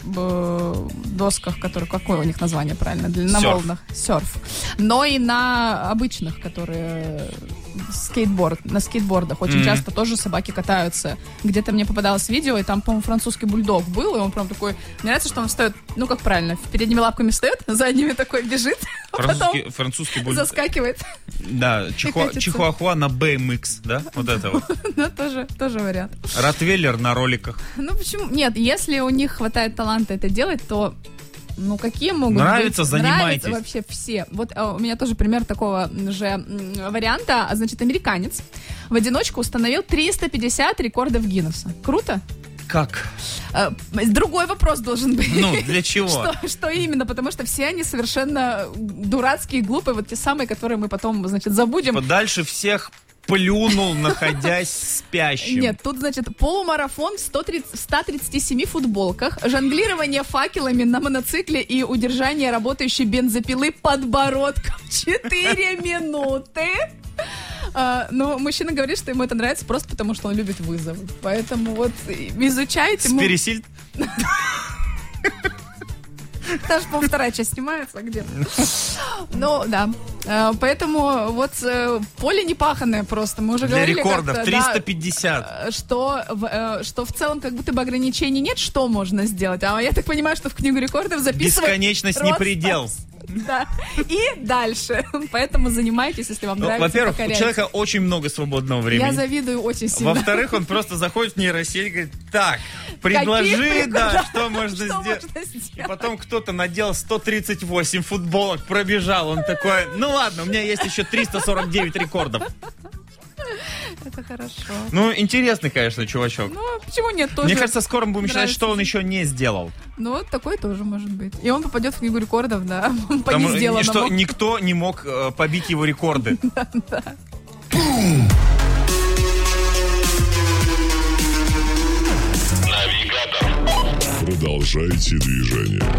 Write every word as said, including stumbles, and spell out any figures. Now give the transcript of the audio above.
досках, которые, какое у них название правильно, на Серф. волнах, серф, но и на обычных, которые скейтборд, на скейтбордах. Очень mm-hmm. часто тоже собаки катаются. Где-то мне попадалось видео, и там, по-моему, французский бульдог был, и он прям такой, мне нравится, что он встает, ну как правильно, передними лапками встает, задними такой бежит, французский, а потом французский бульдог. Заскакивает. Да, чихуа, чихуахуа на бэ эм икс, да, вот это вот. Ну, тоже, тоже вариант. Ротвейлер на роликах. Ну, почему? Нет, если у них хватает таланта это делать, то, ну, какие могут Нравится, быть? занимайтесь. Нравится вообще все. Вот а, у меня тоже пример такого же м, варианта. А, значит, американец в одиночку установил триста пятьдесят рекордов Гиннесса. Круто? Как? А, другой вопрос должен быть. Ну, для чего? Что, что именно? Потому что все они совершенно дурацкие, глупые, вот те самые, которые мы потом, значит, забудем. Подальше всех плюнул, находясь спящим. Нет, тут, значит, полумарафон в ста тридцати семи футболках, жонглирование факелами на моноцикле и удержание работающей бензопилы подбородком четыре минуты. А, но мужчина говорит, что ему это нравится просто потому, что он любит вызовы. Поэтому вот изучайте. С пересиль... Даже, по-моему, вторая часть снимается где-то. Ну, да. Поэтому вот поле непаханное просто. Мы уже для говорили рекордов как-то, триста пятьдесят. Да, что, в, что в целом как будто бы ограничений нет, что можно сделать. А я так понимаю, что в книгу рекордов записывают... Бесконечность не предел. Да. И дальше. Поэтому занимайтесь, если вам ну, нравится. Во-первых, покорять. у человека очень много свободного времени. Я завидую очень сильно. Во-вторых, он просто заходит в нейросеть и говорит, так, предложи, да, да, что можно что сделать. Можно сделать. И потом кто-то надел сто тридцать восемь футболок, пробежал. Он такой, ну ладно, у меня есть еще триста сорок девять рекордов. Это хорошо. Ну, интересный, конечно, чувачок. Ну, почему нет? Тоже Мне кажется, скоро мы будем считать, нравится. что он еще не сделал. Ну, вот такой тоже может быть. И он попадет в книгу рекордов, да, по Потому несделанному. что никто не мог э, побить его рекорды. Да. Продолжайте движение.